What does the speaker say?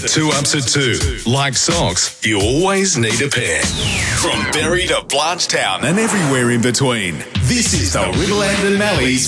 two ups at two. Like socks, you always need a pair. From Berry to Blanchetown and everywhere in between, this is the Riverland and Mallee's